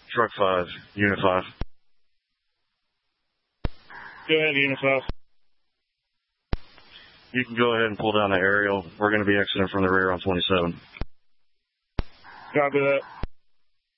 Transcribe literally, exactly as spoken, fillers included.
Truck five, Unit five. Go ahead, Unit five. You can go ahead and pull down the aerial. We're going to be exiting from the rear on twenty-seven. Copy that.